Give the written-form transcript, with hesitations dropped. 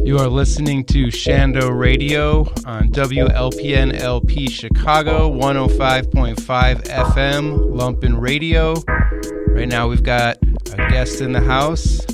You are listening to Shando Radio on WLPN LP Chicago, 105.5 FM, Lumpen Radio. Right now we've got a guest in the house,